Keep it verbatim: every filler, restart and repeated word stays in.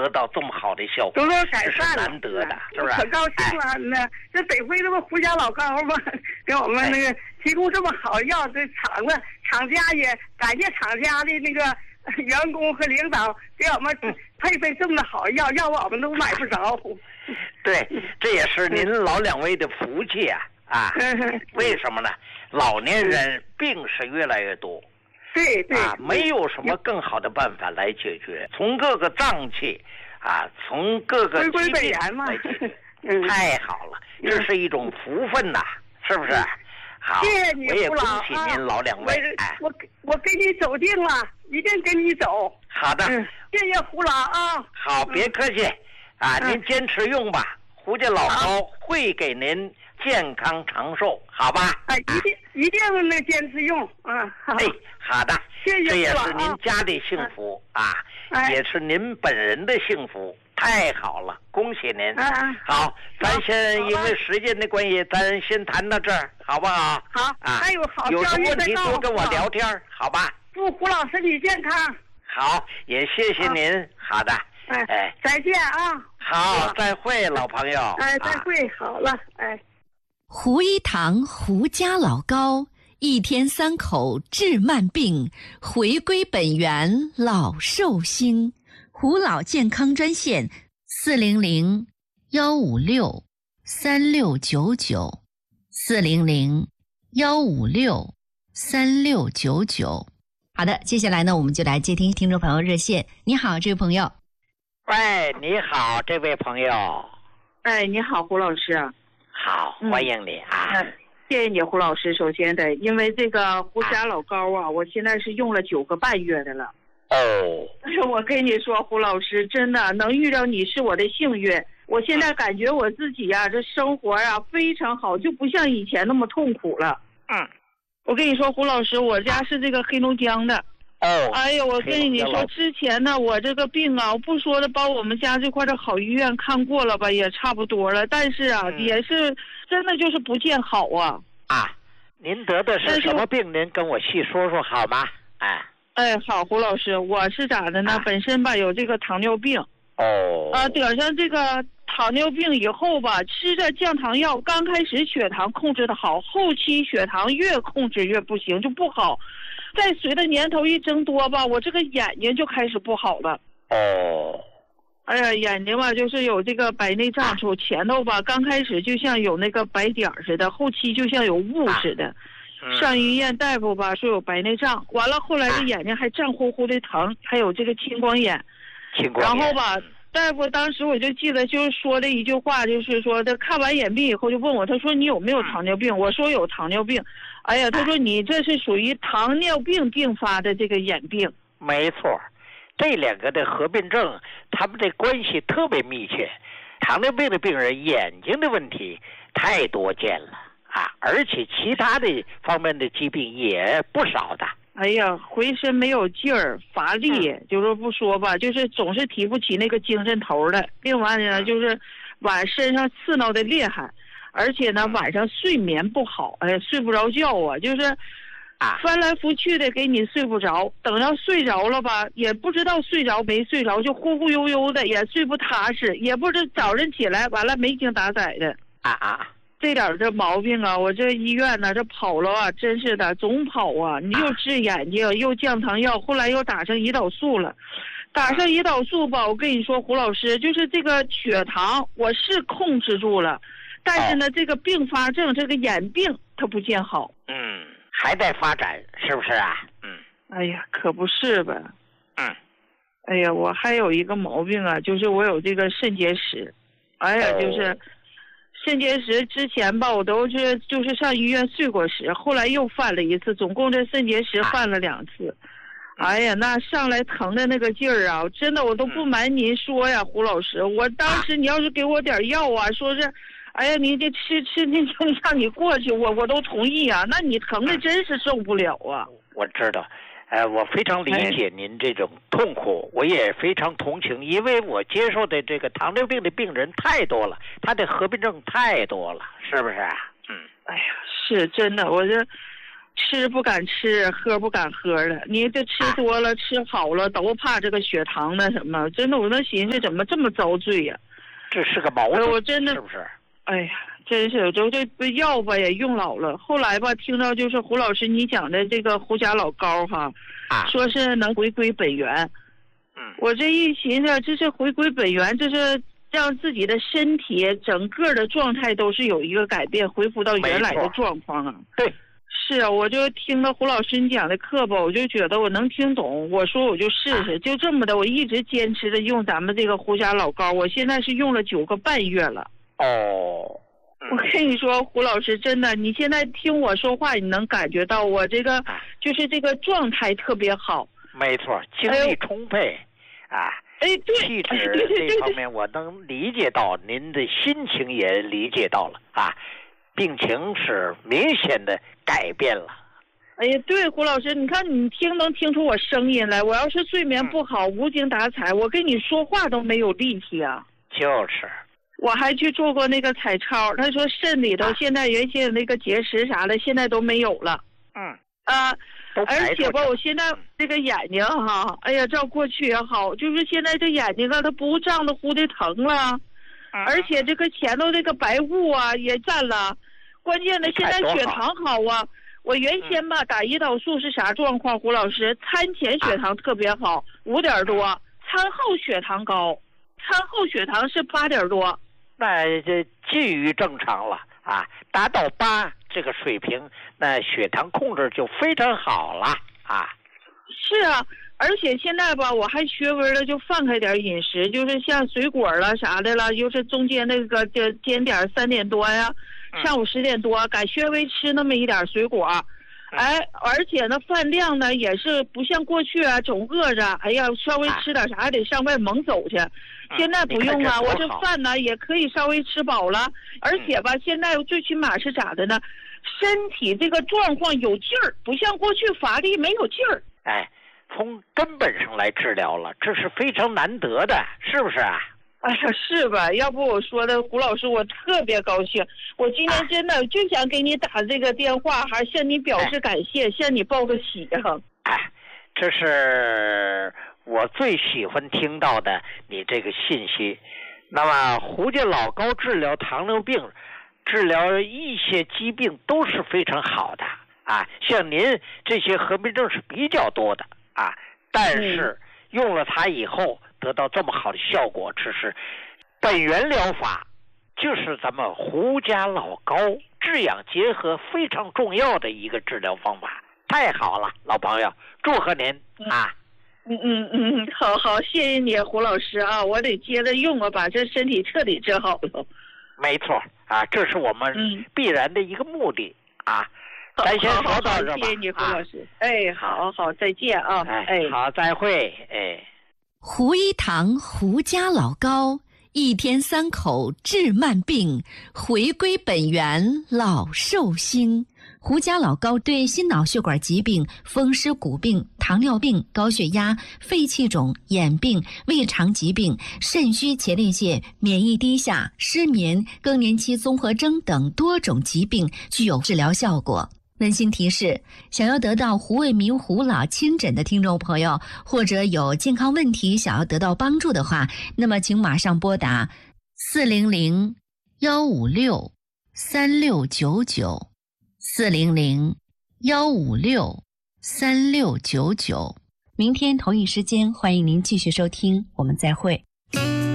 得到这么好的效果， 都有改善了， 难得的，是不是？ 可高兴了。那这得亏这不胡家老高嘛，给我们那个提供这么好药，这厂子厂家也感谢厂家的那个员工和领导给我们配备这么好药，要不我们都买不着。 对，这也是您老两位的福气啊！啊，为什么呢？老年人病是越来越多。 对对啊，没有什么更好的办法来解决，从各个脏器啊，从各个疾病来解决，嗯、太好了，这是一种福分呐、啊，是不是？好， 谢谢你， 我也恭喜您啊、 老两位。 哎，我我给你走定了，一定跟你走。 好的， 嗯、谢谢胡老啊。 好，别客气、嗯、啊，您坚持用吧，胡家老高会给您健康长寿，好吧？ 哎，一定、啊、一定能坚持用啊！ 哎，好的， 谢谢， 这也是您家的幸福啊，啊也是您本人的幸福，太好了，恭喜您！ 啊、 好，咱先因为时间的关系，咱先谈到这儿，好不好？ 好啊， 还有好有什么问题多跟我聊天，好吧？ 祝胡老身体健康。 好，也谢谢您。好的， 哎哎，再见啊！ 好，再会，老朋友。 哎，再会，啊、好了，哎。 胡一堂胡家老高，一天三口治慢病，回归本源老寿星。胡老健康专线四零零幺五六三六九九四零零幺五六三六九九。好的，接下来呢，我们就来接听听众朋友热线。你好，这位朋友。 喂，你好，这位朋友。 哎，你好，胡老师。 好，欢迎你啊！ 嗯，谢谢你，胡老师。首先得，因为这个胡家老高啊，我现在是用了九个半月的了。 哦。 我跟你说，胡老师，真的能遇到你是我的幸运。我现在感觉我自己呀、啊，这生活啊非常好，就不像以前那么痛苦了。 嗯。 我跟你说，胡老师，我家是这个黑龙江的。 哦。 哎呀，我跟你说，之前呢，我这个病啊，我不说的，把我们家这块的好医院看过了吧，也差不多了。但是啊，嗯、也是真的就是不见好啊。 啊，您得的是什么病？您跟我细说说好吗？哎。 哎，好，胡老师，我是咋的呢？啊、本身吧有这个糖尿病。 哦。 啊，得上这个糖尿病以后吧，吃着降糖药，刚开始血糖控制的好，后期血糖越控制越不行，就不好。再随着年头一增多吧，我这个眼睛就开始不好了。 哦。 哎呀，眼睛吧就是有这个白内障处，前头吧刚开始就像有那个白点似的，后期就像有雾似的。 嗯、 上医院大夫吧说有白内障，完了后来这眼睛还胀乎乎的疼，还有这个青光眼。 青光眼。 然后吧，大夫当时我就记得就是说的一句话，就是说他看完眼病以后就问我，他说你有没有糖尿病？我说有糖尿病。哎呀，他说你这是属于糖尿病并发的这个眼病。 没错，这两个的合并症，他们的关系特别密切。糖尿病的病人眼睛的问题太多见了啊，而且其他的方面的疾病也不少的。 哎呀，浑身没有劲儿，乏力，嗯、就是不说吧，就是总是提不起那个精神头来。另外呢，就是晚身上刺挠的厉害。而且呢，晚上睡眠不好，哎，睡不着觉啊，就是啊， 翻来覆去的给你睡不着，等到睡着了吧，也不知道睡着没睡着，就忽忽悠悠的，也睡不踏实，也不知早晨起来完了没精打采的。 啊啊， 这点这毛病啊，我这医院呢，这跑了啊，真是的，总跑啊，你又治眼睛，又降糖药，后来又打上胰岛素了。打上胰岛素吧，我跟你说，胡老师，就是这个血糖我是控制住了。但是呢，这个并发症，这个眼病它不见好。 嗯，还在发展，是不是啊？嗯。 哎呀，可不是吧。 嗯。 哎呀，我还有一个毛病啊，就是我有这个肾结石。哎呀，就是肾结石之前吧，我都是就是上医院睡过石，后来又犯了一次，总共这肾结石犯了两次。啊、哎呀，那上来疼的那个劲儿啊，真的我都不瞒您说呀，胡老师，我当时你要是给我点药啊，说是。哎呀，你这吃吃那就让你过去，我我都同意啊。那你疼的真是受不了啊！ 我知道，呃，我非常理解您这种痛苦，我也非常同情，因为我接受的这个糖尿病的病人太多了，他的合并症太多了，是不是啊？嗯， 哎呀，是真的，我这吃不敢吃，喝不敢喝的。你这吃多了、吃好了，都怕这个血糖那什么。真的，我那寻思怎么这么遭罪呀、 啊？这是个毛病， 我真的是不是？ 哎呀，真是，就这药吧也用老了。后来吧，听到就是胡老师你讲的这个胡甲老膏哈， 啊， 说是能回归本源。 嗯， 我这一寻思，这是回归本源，这是让自己的身体整个的状态都是有一个改变，恢复到原来的状况啊。 对。 是啊，我就听了胡老师你讲的课吧，我就觉得我能听懂。我说我就试试，就这么的，我一直坚持着用咱们这个胡甲老膏，我现在是用了九个半月了。 哦， 我跟你说，胡老师，真的，你现在听我说话，你能感觉到我这个就是这个状态特别好。 没错，精力充沛、哎、啊。 哎，对， 气质这方面我能理解到，您的心情也理解到了啊。病情是明显的改变了。 哎呀，对，胡老师，你看你听能听出我声音来？我要是睡眠不好，嗯、无精打采，我跟你说话都没有力气啊。 就是， 我还去做过那个彩超，他说肾里头现在原先那个结石啥的，现在都没有了。 嗯。 啊，而且吧，我现在这个眼睛哈，哎呀，照过去也好，就是现在这眼睛啊，它不胀得乎的疼了。而且这个前头这个白雾啊也占了，关键的现在血糖好啊。我原先吧打胰岛素是啥状况？胡老师，餐前血糖特别好，五点多，餐后血糖高，餐后血糖是八点多， 那这近于正常了啊，达到八这个水平，那血糖控制就非常好了啊。 是啊。而且现在吧，我还学微了，就放开点饮食，就是像水果了啥的了，就是中间那个就尖点三点多呀，上午十点多，改学微吃那么一点水果，哎，而且呢饭量呢也是不像过去啊，总饿着，哎呀，稍微吃点啥还得上外猛走去，现在不用啊，我这饭呢也可以稍微吃饱了，而且吧，现在最起码是咋的呢？身体这个状况有劲儿，不像过去乏力没有劲儿， 哎。从根本上来治疗了，这是非常难得的，是不是啊？ 哎呀，是吧？要不我说的胡老师，我特别高兴。我今天真的就想给你打这个电话，还向你表示感谢，哎、向你报个喜啊！ 哎，这是我最喜欢听到的你这个信息。那么，胡家老膏治疗糖尿病、治疗一些疾病都是非常好的啊。像您这些合并症是比较多的。啊，但是用了它以后得到这么好的效果，只是本源疗法，就是咱们胡家老膏治养结合非常重要的一个治疗方法。太好了，老朋友，祝贺您啊！ 嗯嗯嗯，好好，谢谢你，胡老师啊，我得接着用啊，把这身体彻底治好了。 没错啊，这是我们必然的一个目的、嗯、啊。咱先说到这吧。 谢谢你，胡老师。啊、哎，好好，再见啊！ 哎，好，再会。哎， 胡一堂胡家老膏，一天三口治慢病，回归本源老寿星。胡家老膏对心脑血管疾病、风湿骨病、糖尿病、高血压、肺气肿、眼病、胃肠疾病、肾虚前列腺、免疫低下、失眠、更年期综合征等多种疾病具有治疗效果。温馨提示：想要得到胡卫民胡老亲诊的听众朋友，或者有健康问题想要得到帮助的话，那么请马上拨打四零零幺五六三六九九四零零幺五六三六九九。明天同一时间，欢迎您继续收听，我们再会。